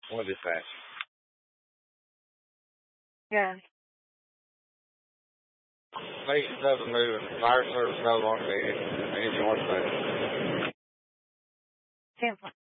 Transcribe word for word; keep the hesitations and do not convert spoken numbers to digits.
What is that? Yeah. Station doesn't move and fire service no longer needed. Anything more to say? Tampa.